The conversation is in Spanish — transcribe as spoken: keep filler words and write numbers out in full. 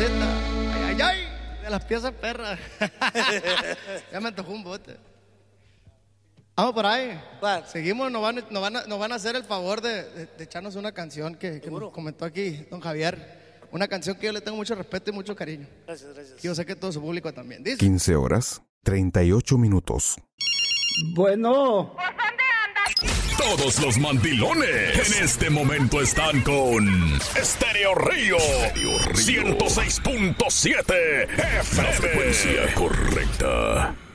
ahorita. Ay, ay, ay. De las piezas perras. Ya me antojó un bote. Vamos por ahí. ¿Cuál? Seguimos, nos van, nos, van a, nos van a hacer el favor de, de, de echarnos una canción que, que nos comentó aquí don Javier. Una canción que yo le tengo mucho respeto y mucho cariño. Gracias, gracias. Y yo sé que todo su público también. Dice. quince horas, treinta y ocho minutos. Bueno. Todos los mandilones en este momento están con Estéreo Río, ciento seis punto siete F M. La frecuencia correcta.